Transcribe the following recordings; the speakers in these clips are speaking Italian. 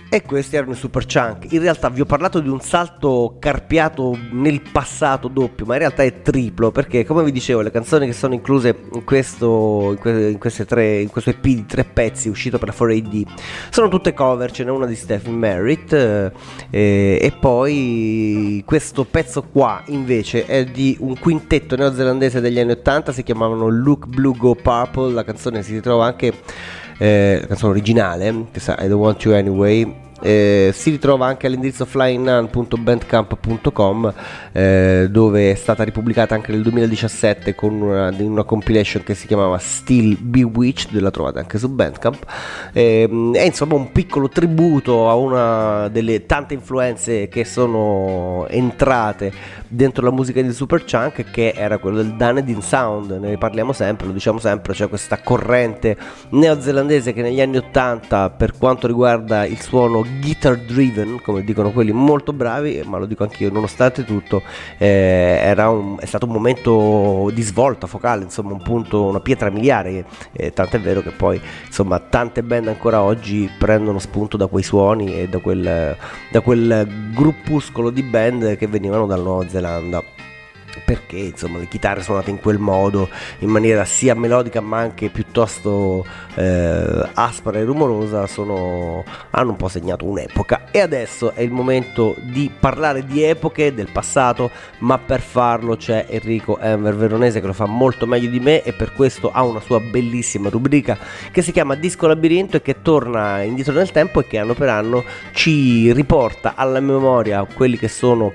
E questi erano i Superchunk. In realtà vi ho parlato di un salto carpiato nel passato doppio, ma in realtà è triplo, perché come vi dicevo le canzoni che sono incluse in questo EP di 3 pezzi uscito per la 4AD sono tutte cover. Ce n'è una di Stephen Merritt, e poi questo pezzo qua invece è di un quintetto neozelandese degli anni 80, si chiamavano Look Blue Go Purple. La canzone si ritrova anche, la canzone originale, che sa I Don't Want You Anyway, si ritrova anche all'indirizzo flyingnan.bandcamp.com, dove è stata ripubblicata anche nel 2017 con una compilation che si chiamava Still Bewitched, la trovate anche su Bandcamp. È insomma un piccolo tributo a una delle tante influenze che sono entrate dentro la musica di Superchunk, che era quello del Dunedin Sound. Ne parliamo sempre, lo diciamo sempre, cioè questa corrente neozelandese che negli anni 80, per quanto riguarda il suono guitar driven, come dicono quelli molto bravi, ma lo dico anch'io nonostante tutto, è stato un momento di svolta focale, insomma un punto, una pietra miliare, tant'è vero che poi insomma tante band ancora oggi prendono spunto da quei suoni e da quel gruppuscolo di band che venivano dalla Nuova Zelanda, perché insomma le chitarre suonate in quel modo, in maniera sia melodica ma anche piuttosto aspra e rumorosa, hanno un po' segnato un'epoca. E adesso è il momento di parlare di epoche del passato, ma per farlo c'è Enrico Enver Veronese, che lo fa molto meglio di me, e per questo ha una sua bellissima rubrica che si chiama Disco Labirinto, e che torna indietro nel tempo e che anno per anno ci riporta alla memoria quelli che sono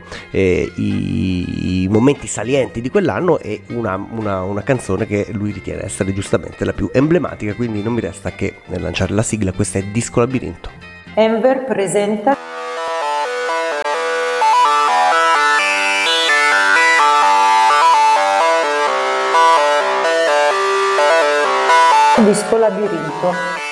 i momenti salienti di quell'anno, e una canzone che lui ritiene essere giustamente la più emblematica. Quindi non mi resta che lanciare la sigla. Questa è Disco Labirinto. Enver presenta Disco Labirinto.